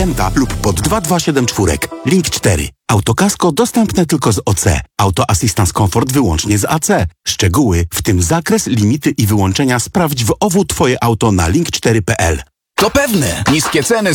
Agenta lub pod 2274. Link 4. Autokasko dostępne tylko z OC. Auto Assistance Comfort wyłącznie z AC. Szczegóły, w tym zakres, limity i wyłączenia sprawdź w OWU Twoje auto na link4.pl. To pewne. Niskie ceny